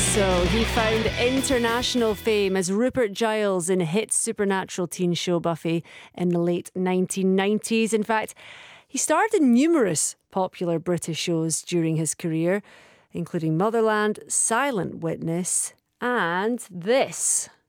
So he found international fame as Rupert Giles in hit supernatural teen show Buffy in the late 1990s. In fact, he starred in numerous popular British shows during his career, including Motherland, Silent Witness, and this.